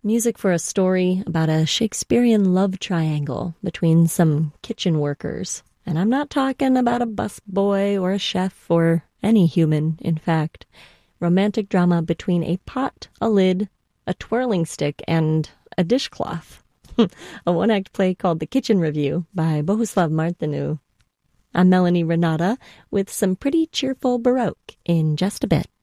music for a story about a Shakespearean love triangle between some kitchen workers. And I'm not talking about a busboy or a chef or any human, in fact. Romantic drama between a pot, a lid, a twirling stick, and a dishcloth. A one-act play called The Kitchen Review by Bohuslav Martinu. I'm Melanie Renata with some pretty cheerful Baroque in just a bit.